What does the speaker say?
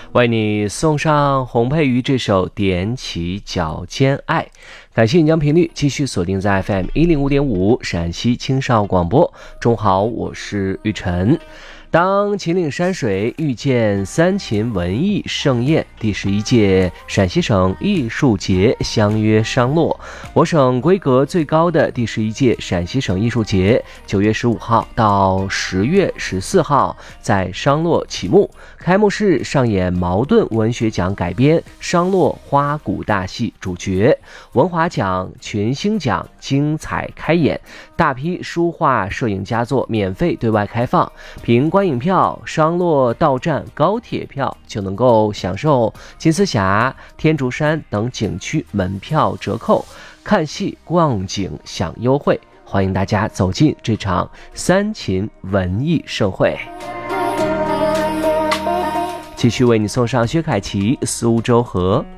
为你送上洪佩瑜这首《踮起脚尖爱》。感谢你将频率继续锁定在 FM 105.5陕西青少广播。中午好，我是玉晨。当秦岭山水遇见三秦文艺盛宴，第11届陕西省艺术节相约商洛。我省规格最高的第11届陕西省艺术节9月15号到10月14号在商洛启幕。开幕式上演茅盾文学奖改编商洛花鼓大戏主角，文华奖、群星奖精彩开演，大批书画摄影佳作免费对外开放。凭观影票、商洛到站高铁票就能够享受金丝峡、天竺山等景区门票折扣，看戏逛景享优惠。欢迎大家走进这场三秦文艺盛会。继续为你送上薛凯琪《苏州河》。